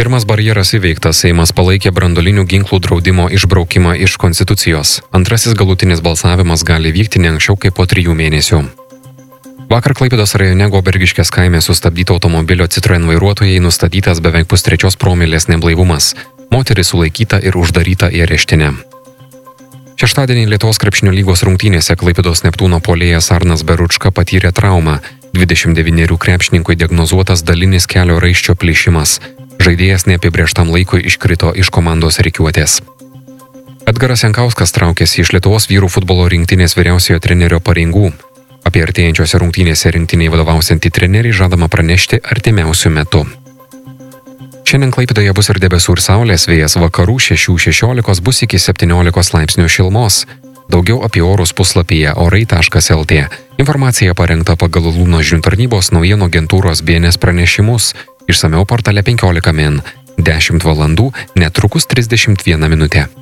Pirmas barjeras įveiktas, Seimas palaikė branduolinių ginklų draudimo išbraukimą iš Konstitucijos. Antrasis galutinis balsavimas gali vykti ne anksčiau kaip po 3 mėnesių. Vakar Klaipėdos rajone Gobergiškės kaime sustabdyto automobilio Citroen vairuotojai nustatytas beveik 0,3 promilės neblaivumas. Moteris sulaikyta ir uždaryta į areštinę. Šeštadienį Lietuvos krepšinio lygos rungtynėse Klaipėdos Neptūno puolėjas Arnas Beručka patyrė traumą. 29 krepšininkui diagnozuotas dalinis kelio raiščio plyšimas. Žaidėjas neapibrėžtam laikui iškrito iš komandos rikiuotės. Edgaras Jankauskas traukėsi iš Lietuvos vyrų futbolo rinktinės vyriausiojo trenerio pareigų. Apie artėjančiose rungtynėse rinktiniai vadovausiantį trenerį žadama pranešti artimiausiu metu. Šiandien Klaipėdoje bus ir debesų ir saulės, vėjas vakarų 6–16 bus iki 17 laipsnių šilumos. Daugiau apie orus puslapyje orai.lt. Informacija parengta pagal Lūno žinių tarnybos naujienų agentūros BNS pranešimus. Išsamiau portale 15 min. 10 valandų, netrukus 31 minutė.